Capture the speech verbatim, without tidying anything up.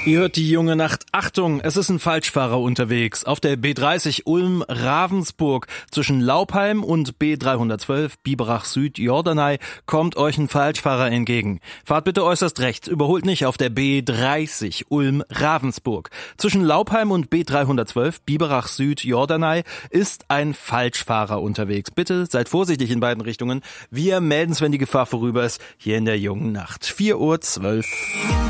Ihr hört die junge Nacht. Achtung, es ist ein Falschfahrer unterwegs. Auf der B dreißig Ulm-Ravensburg zwischen Laupheim und B dreihundertzwölf Biberach Süd Jordanei kommt euch ein Falschfahrer entgegen. Fahrt bitte äußerst rechts, überholt nicht auf der B dreißig Ulm-Ravensburg. Zwischen Laupheim und B dreihundertzwölf Biberach Süd Jordanei ist ein Falschfahrer unterwegs. Bitte seid vorsichtig in beiden Richtungen. Wir melden's, wenn die Gefahr vorüber ist, hier in der jungen Nacht. vier Uhr zwölf.